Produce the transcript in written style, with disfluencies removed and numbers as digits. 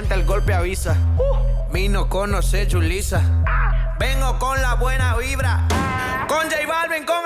caliente, el golpe avisa. Mi no conoce Julissa. Vengo con la buena vibra. Con J Balvin, con